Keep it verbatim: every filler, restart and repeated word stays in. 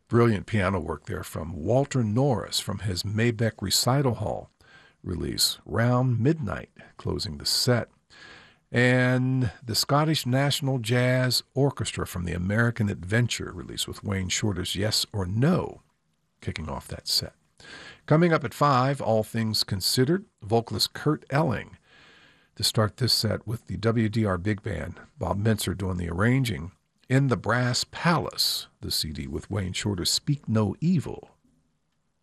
Brilliant piano work there from Walter Norris from his Mabeck Recital Hall release, Round Midnight, closing the set. And the Scottish National Jazz Orchestra from the American Adventure release with Wayne Shorter's Yes or No, kicking off that set. Coming up at five, All Things Considered, vocalist Kurt Elling to start this set with the W D R Big Band, Bob Mintzer doing the arranging. In the Brass Palace, the C D with Wayne Shorter's Speak No Evil,